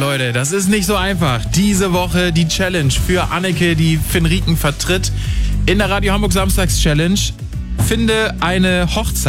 Leute, das ist nicht so einfach. Diese Woche die Challenge für Anneke, die Finn Rieken vertritt. In der Radio Hamburg Samstags Challenge. Finde eine Hochzeit.